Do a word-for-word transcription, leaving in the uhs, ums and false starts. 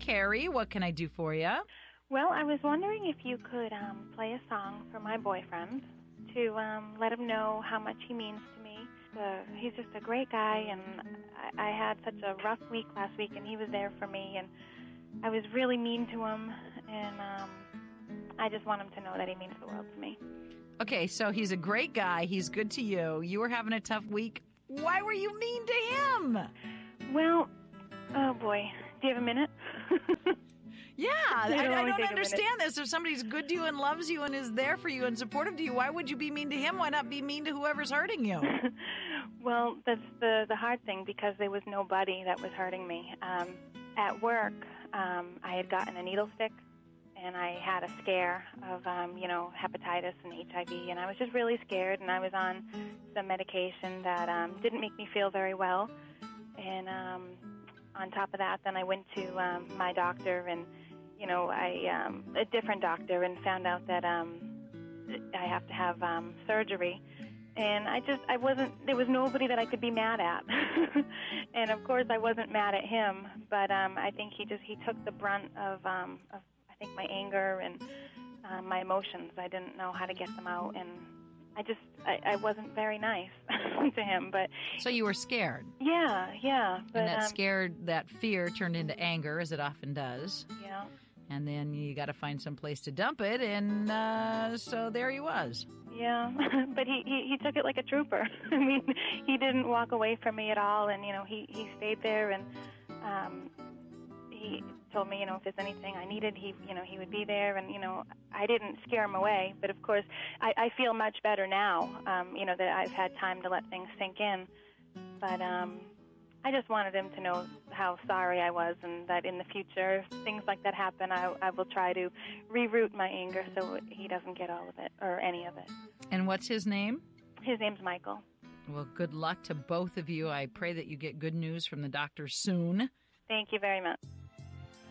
Carrie. What can I do for you? Well, I was wondering if you could um, play a song for my boyfriend to um, let him know how much he means to me. Uh, he's just a great guy, and I, I had such a rough week last week, and he was there for me, and I was really mean to him, and um, I just want him to know that he means the world to me. Okay, so he's a great guy. He's good to you. You were having a tough week. Why were you mean to him? Well, oh boy, do you have a minute? Yeah, I, It'll I only don't take a understand this. If somebody's good to you and loves you and is there for you and supportive to you, why would you be mean to him? Why not be mean to whoever's hurting you? Well, that's the the hard thing, because there was nobody that was hurting me. Um, at work, um, I had gotten a needle stick, and I had a scare of, um, you know, hepatitis and H I V, and I was just really scared, and I was on some medication that um, didn't make me feel very well. And um, on top of that, then I went to um, my doctor, and you know, I um, a different doctor, and found out that um, I have to have um, surgery. And I just, I wasn't, there was nobody that I could be mad at. And of course, I wasn't mad at him, but um, I think he just, he took the brunt of, um, of I think, my anger and uh, my emotions. I didn't know how to get them out, and I just, I, I wasn't very nice to him. But So you were scared. yeah, yeah. But, And that um, scared, that fear turned into anger, as it often does. Yeah. And then you got to find some place to dump it, and uh, so there he was. Yeah, but he, he, he took it like a trooper. I mean, he didn't walk away from me at all, and, you know, he, he stayed there, and um, he told me, you know, if there's anything I needed, he, you know, he would be there, and, you know, I didn't scare him away, but of course, I, I feel much better now, um, you know, that I've had time to let things sink in, but um, I just wanted him to know how sorry I was, and that in the future, if things like that happen, I, I will try to reroute my anger so he doesn't get all of it, or any of it. And what's his name? His name's Michael. Well, good luck to both of you. I pray that you get good news from the doctor soon. Thank you very much.